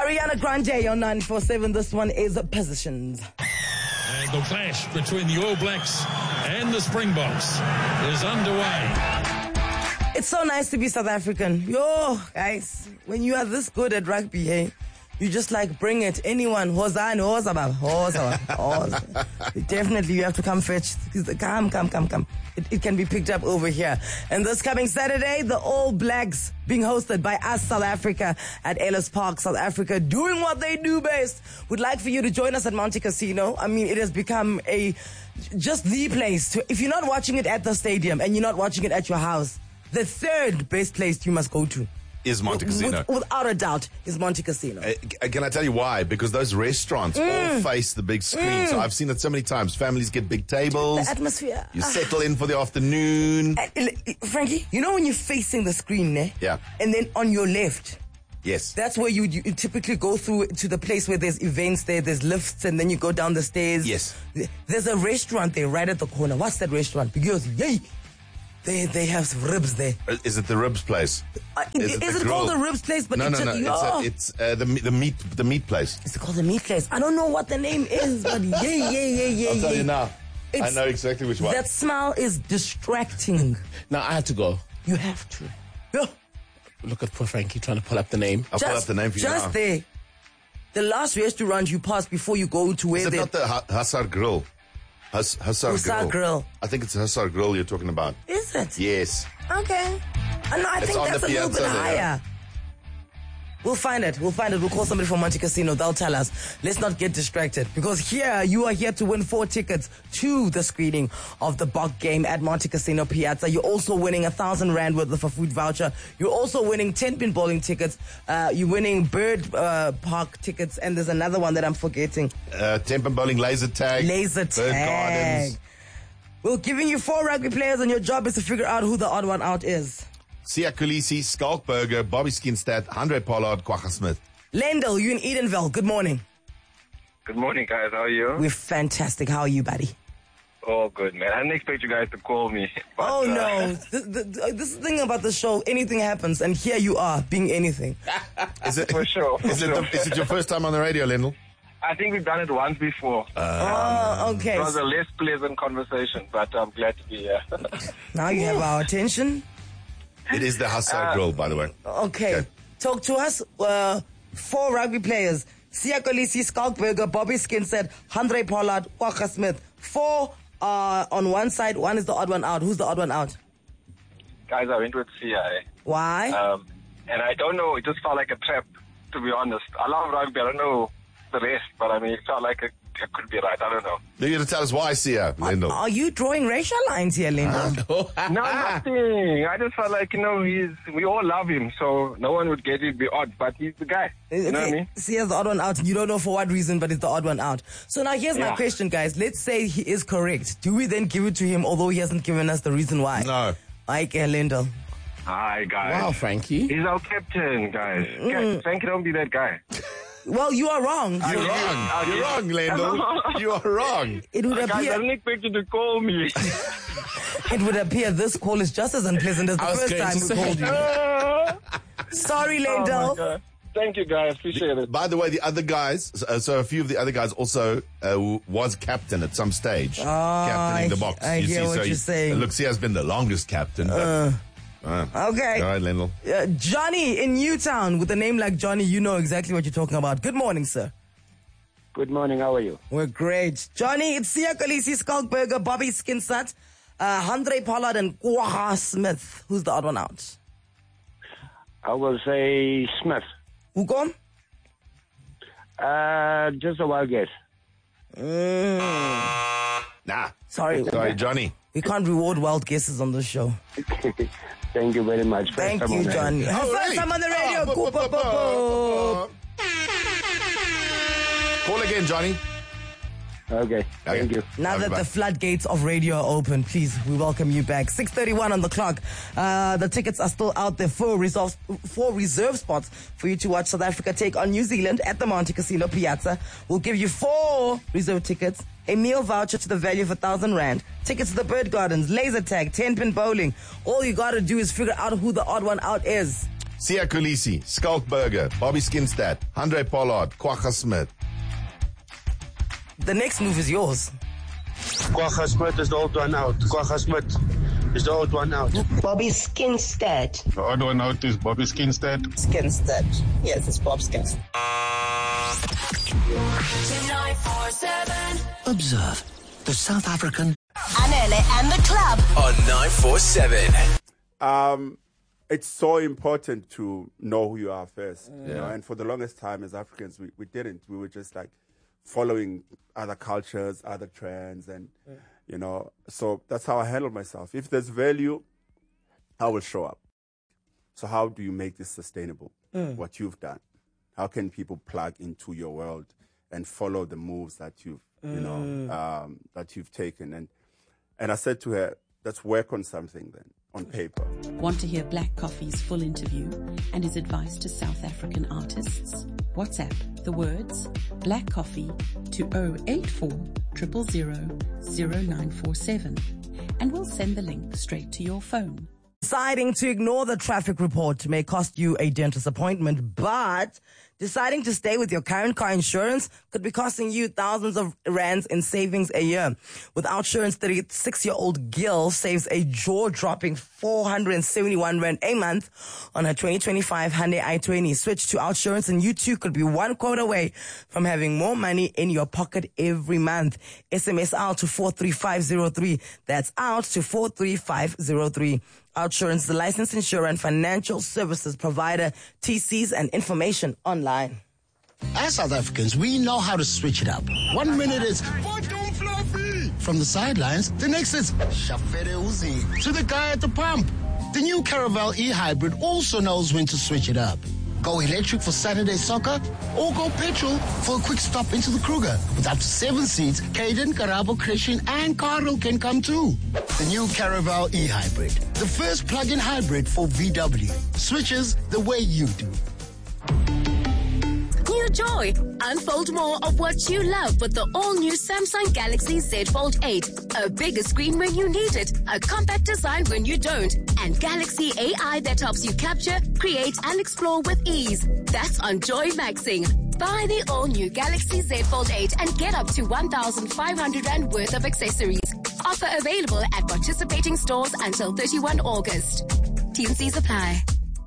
Ariana Grande on 947. This one is Positions. And the clash between the All Blacks and the Springboks is underway. It's so nice to be South African. Yo, guys, when you are this good at rugby, hey, you just like bring it. Anyone, Hosan, definitely you have to come fetch. Come. It can be picked up over here. And this coming Saturday, the All Blacks being hosted by us, South Africa, at Ellis Park, South Africa, doing what they do best. We'd like for you to join us at Monte Casino. I mean, it has become just the place to, if you're not watching it at the stadium and you're not watching it at your house, the third best place you must go to is Monte Casino. Without a doubt, is Monte Casino. Can I tell you why? Because those restaurants all face the big screen. So I've seen it so many times. Families get big tables. The atmosphere. You settle in for the afternoon. Frankie, you know when you're facing the screen, eh? Yeah. And then on your left, yes, that's where you typically go through to the place where there's events there, there's lifts, and then you go down the stairs. Yes. There's a restaurant there right at the corner. What's that restaurant? Because, yay! They have some ribs there. Is it the ribs place? Is it called the ribs place? But no. It's the meat place. Is it called the meat place? I don't know what the name is, but yeah. I'll tell you now. I know exactly which one. That smell is distracting. Now I have to go. You have to. Yeah. Look at poor Frankie trying to pull up the name. I'll pull up the name for you now. Just there. The last restaurant you pass before you go to where is it not the Hussar Grill? Hussar Grill. I think it's Hussar Grill you're talking about. Is it? Yes. Okay. I think that's a little bit higher. We'll find it. We'll call somebody from Monte Casino. They'll tell us. Let's not get distracted. Because here, you are here to win 4 tickets to the screening of the Bok game at Monte Casino Piazza. You're also winning 1,000 Rand worth of a food voucher. You're also winning 10-pin bowling tickets. You're winning Bird Park tickets. And there's another one that I'm forgetting. 10-pin bowling, laser tag. Bird Gardens. We're giving you 4 rugby players, and your job is to figure out who the odd one out is. Siya Kolisi, Skalkberger, Bobby Skinstad, Andre Pollard, Kwagga Smith. Lendl, you in Edenville. Good morning. Good morning, guys. How are you? We're fantastic. How are you, buddy? Oh, good, man. I didn't expect you guys to call me. But, no. This is the thing about the show. Anything happens, and here you are, being anything. Is it, for sure. Is it your first time on the radio, Lendl? I think we've done it once before. Okay. It was a less pleasant conversation, but I'm glad to be here. Now you have our attention. It is the Hussar Grill, by the way. Okay. Talk to us. 4 rugby players. Siya Kolisi, Skalkberger, Bobby Skinstad, Andre Pollard, Kwagga Smith. 4 on one side. One is the odd one out. Who's the odd one out? Guys, I went with Sia. Why? And I don't know. It just felt like a trap, to be honest. I love rugby. I don't know the rest, but I mean, it felt like it could be right. I don't know. You're going to tell us why, Sia, Lendl. Are you drawing racial lines here, Lendl? No, nothing. I just felt like, we all love him, so no one would get it be odd, but he's the guy. You know what I mean? Sia's the odd one out. You don't know for what reason, but it's the odd one out. So now here's my question, guys. Let's say he is correct. Do we then give it to him, although he hasn't given us the reason why? No. Okay, Lendl. Hi, guys. Wow, Frankie. He's our captain, guys. Frankie, don't be that guy. Well, you are wrong. You're wrong, Lendl. You are wrong. It would Guys, I appear. didn't expect you to call me. It would appear this call is just as unpleasant as the first time we called you. Sorry, Lendl. Oh my God. Thank you, guys. Appreciate it. By the way, the other guys, so a few of the other guys also was captain at some stage. Captaining the box. I hear what you're saying. Look, Sia's been the longest captain. But, Okay. all right, Lendl. Johnny in Newtown, with a name like Johnny, you know exactly what you're talking about. Good morning, sir. Good morning. How are you? We're great. Johnny, it's Siya Kolisi, Skalkberger, Bobby Skinstad, Andre Pollard, and Kwagga Smith. Who's the odd one out? I will say Smith. Who gone? Just a wild guess. Nah. Sorry, Johnny. we can't reward wild guesses on this show. Thank you very much. Thank you, Johnny. First time on the radio. Call again, Johnny. Okay. Thank you. Now that the floodgates of radio are open, please, we welcome you back. 6:31 on the clock. The tickets are still out there for reserve spots for you to watch South Africa take on New Zealand at the Monte Casino Piazza. We'll give you 4 reserve tickets, a meal voucher to the value of 1,000 Rand, tickets to the Bird Gardens, laser tag, 10-pin bowling. All you got to do is figure out who the odd one out is. Siya Kolisi, Skalk Burger, Bobby Skinstad, Andre Pollard, Kwagga Smith. The next move is yours. Kwagga Smith is the old one out. Kwagga Smith is the old one out. Bobby Skinstad. The odd one out is Bobby Skinstad. Skinstad. Yes, it's Bob Skinstad. 947. Observe the South African. Anele and the club on 947. It's so important to know who you are first. You know? And for the longest time as Africans, we didn't. We were just like following other cultures, other trends, and you know. So that's how I handle myself. If there's value, I will show up. So how do you make this sustainable? What you've done. How can people plug into your world and follow the moves that you've, that you've taken? And I said to her, let's work on something then, on paper. Want to hear Black Coffee's full interview and his advice to South African artists? WhatsApp the words Black Coffee to 084 000 0947 and we'll send the link straight to your phone. Deciding to ignore the traffic report may cost you a dentist appointment, but deciding to stay with your current car insurance could be costing you thousands of rands in savings a year. With Outsurance, 36-year-old Gil saves a jaw-dropping 471 rand a month on her 2025 Hyundai i20. Switch to Outsurance and you too could be one quote away from having more money in your pocket every month. SMS out to 43503. That's out to 43503. Outsurance, the licensed insurer and financial services provider. TCs and information online. As South Africans, we know how to switch it up. 1 minute is Fluffy from the sidelines. The next is Shafere Uzi to the guy at the pump. The new Caravel e-hybrid also knows when to switch it up. Go electric for Saturday soccer or go petrol for a quick stop into the Kruger. With up to 7 seats, Caden, Karabo, Christian and Carlo can come too. The new Caravel e-hybrid. The first plug-in hybrid for VW. Switches the way you do. New joy. Unfold more of what you love with the all-new Samsung Galaxy Z Fold 8. A bigger screen when you need it, a compact design when you don't, and Galaxy AI that helps you capture, create, and explore with ease. That's on Joy Maxing. Buy the all-new Galaxy Z Fold 8 and get up to 1,500 rand worth of accessories. Offer available at participating stores until 31 August. T&Cs apply.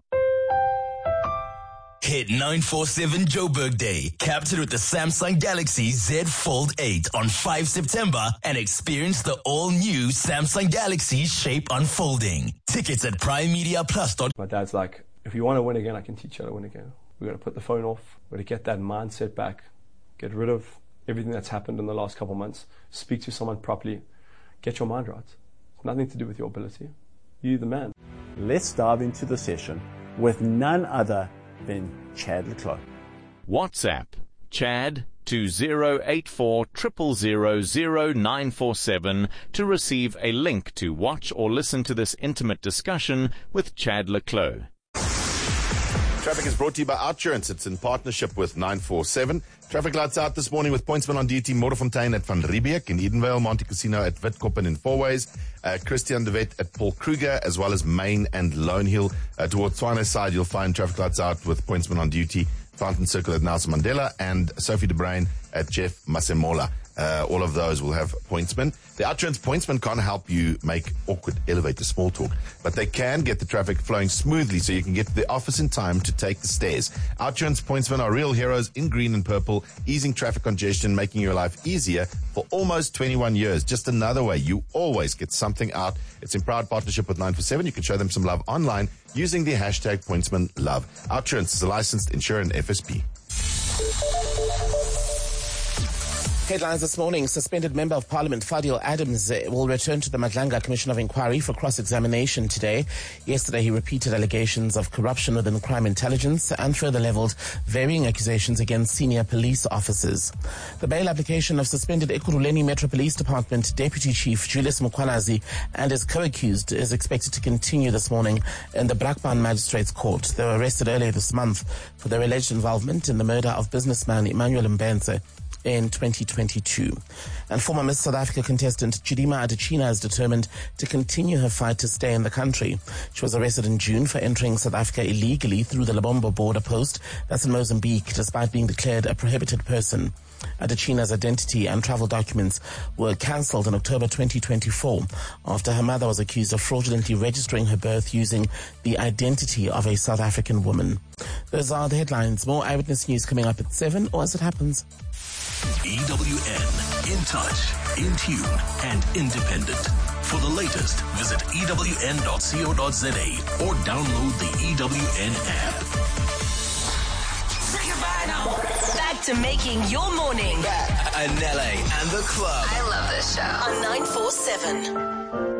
Hit 947 Joburg Day, captured with the Samsung Galaxy Z Fold 8 on 5 September and experience the all-new Samsung Galaxy Shape Unfolding. Tickets at PrimeMediaPlus. My dad's like, if you want to win again, I can teach you how to win again. We're going to put the phone off. We're going to get that mindset back. Get rid of everything that's happened in the last couple of months. Speak to someone properly. Get your mind right. It's nothing to do with your ability. You're the man. Let's dive into the session with none other than Chad le Clos. WhatsApp Chad to 084 000 0947 to receive a link to watch or listen to this intimate discussion with Chad le Clos. Traffic is brought to you by Outsurance. It's in partnership with 947. Traffic lights out this morning with pointsman on duty, Modderfontein at Van Riebeek, in Edenvale, Monte Casino at Witkoppen in Fourways, Christian de Wet at Paul Kruger, as well as Main and Lone Hill. Towards Tshwane side, you'll find traffic lights out with pointsman on duty, Fountain Circle at Nelson Mandela, and Sophie de Bruin at Jeff Masemola. All of those will have pointsmen. The Outsurance pointsmen can't help you make awkward elevator small talk, but they can get the traffic flowing smoothly so you can get to the office in time to take the stairs. Outsurance pointsmen are real heroes in green and purple, easing traffic congestion, making your life easier for almost 21 years. Just another way you always get something out. It's in proud partnership with 947. You can show them some love online using the hashtag pointsmanlove. Outsurance is a licensed insurer and FSP. Headlines this morning. Suspended Member of Parliament Fadil Adams will return to the Madlanga Commission of Inquiry for cross-examination today. Yesterday, he repeated allegations of corruption within crime intelligence and further leveled varying accusations against senior police officers. The bail application of suspended Ekurhuleni Metro Police Department Deputy Chief Julius Mukwanazi and his co-accused is expected to continue this morning in the Brakpan Magistrates Court. They were arrested earlier this month for their alleged involvement in the murder of businessman Emmanuel Mbenze in 2022. And former Miss South Africa contestant Chidima Adesina is determined to continue her fight to stay in the country. She was arrested in June for entering South Africa illegally through the Lebombo border post, that's in Mozambique, despite being declared a prohibited person. Adesina's identity and travel documents were cancelled in October 2024 after her mother was accused of fraudulently registering her birth using the identity of a South African woman. Those are the headlines. More Eyewitness News coming up at 7, or as it happens. EWN, in touch, in tune, and independent. For the latest, visit ewn.co.za or download the EWN app. Back to making your morning. Anele and the club. I love this show. On 947.